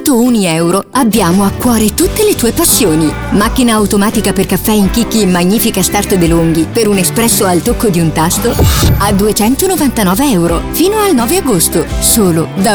101 € abbiamo a cuore tutte le tue passioni. Macchina automatica per caffè in chicchi in Magnifica Start DeLonghi per un espresso al tocco di un tasto a 299 € fino al 9 agosto, solo da